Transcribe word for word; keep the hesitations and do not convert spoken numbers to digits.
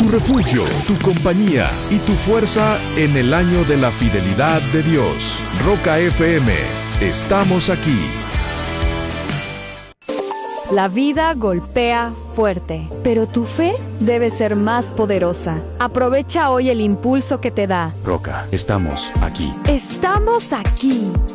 tu refugio, tu compañía y tu fuerza en el año de la fidelidad de Dios. Roca F M, estamos aquí. La vida golpea fuerte, pero tu fe debe ser más poderosa. Aprovecha hoy el impulso que te da. Roca, estamos aquí. Estamos aquí.